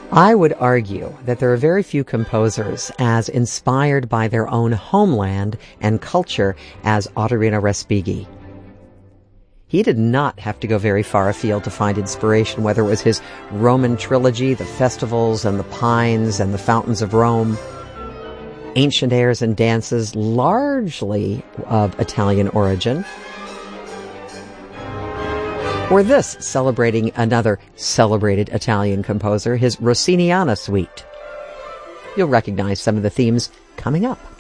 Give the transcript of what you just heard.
I would argue that there are very few composers as inspired by their own homeland and culture as Ottorino Respighi. He did not have to go very far afield to find inspiration, whether it was his Roman trilogy, the festivals and the pines and the fountains of Rome, ancient airs and dances largely of Italian origin, or this, celebrating another celebrated Italian composer, his Rossiniana Suite. You'll recognize some of the themes coming up.